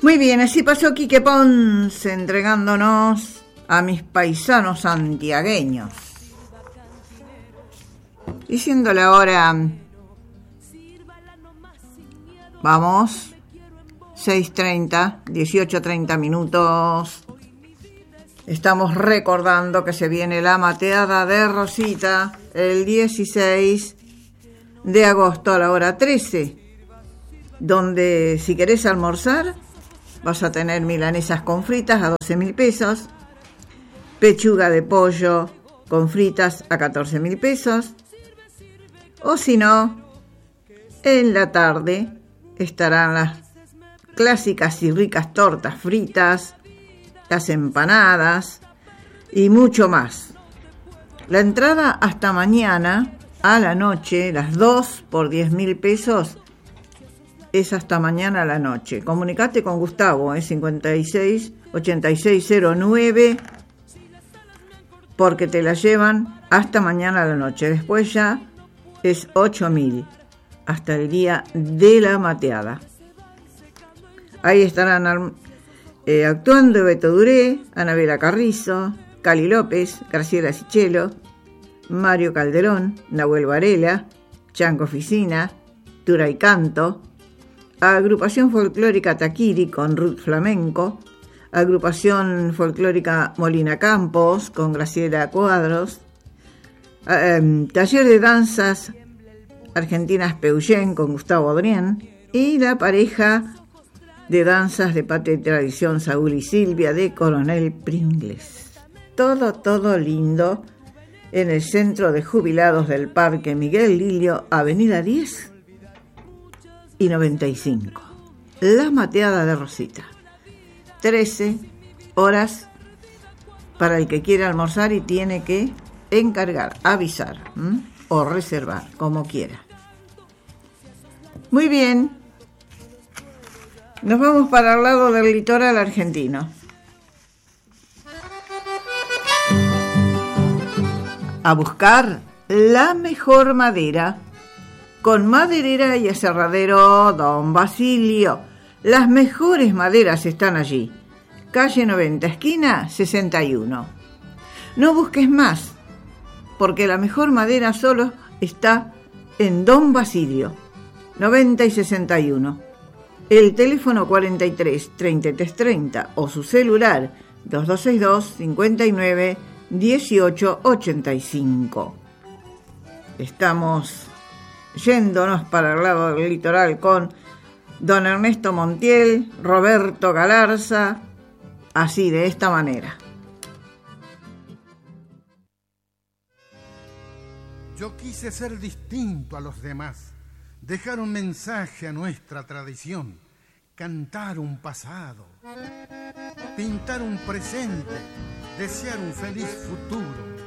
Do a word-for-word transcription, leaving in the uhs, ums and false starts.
Muy bien, así pasó Quique Ponce entregándonos a mis paisanos santiagueños. Diciéndole ahora, vamos, seis treinta, dieciocho treinta minutos. Estamos recordando que se viene la mateada de Rosita el dieciséis de agosto a la hora trece, donde si querés almorzar vas a tener milanesas con fritas a doce mil pesos, pechuga de pollo con fritas a catorce mil pesos, o si no, en la tarde estarán las clásicas y ricas tortas fritas, las empanadas y mucho más. La entrada hasta mañana a la noche, las dos por diez mil pesos, es hasta mañana a la noche. Comunicate con Gustavo, es cincuenta y seis ochenta y seis cero nueve, porque te la llevan hasta mañana a la noche. Después ya es ocho mil, hasta el día de la mateada. Ahí estarán eh, actuando Beto Duré, Anabela Carrizo, Cali López, Graciela Sichelo, Mario Calderón, Nahuel Varela, Chanco Oficina, Tura y Canto, Agrupación Folclórica Taquiri con Ruth Flamenco, Agrupación Folclórica Molina Campos con Graciela Cuadros, eh, Taller de Danzas Argentinas Peugen con Gustavo Adrián y la pareja de danzas de patria y tradición Saúl y Silvia de Coronel Pringles. Todo, todo lindo en el Centro de Jubilados del Parque Miguel Lillo, Avenida diez y noventa y cinco. La mateada de Rosita. trece horas para el que quiera almorzar y tiene que encargar, avisar, ¿m? o reservar, como quiera. Muy bien. Nos vamos para el lado del litoral argentino. A buscar la mejor madera con maderera y aserradero Don Basilio. Las mejores maderas están allí. Calle noventa, esquina sesenta y uno. No busques más, porque la mejor madera solo está en Don Basilio, noventa y sesenta y uno. El teléfono cuarenta y tres, treinta y tres treinta o su celular dos dos seis dos, cincuenta y nueve, dieciocho ochenta y cinco. Estamos yéndonos para el lado del litoral con don Ernesto Montiel, Roberto Galarza, así de esta manera. Yo quise ser distinto a los demás, dejar un mensaje a nuestra tradición, cantar un pasado, pintar un presente, desear un feliz futuro.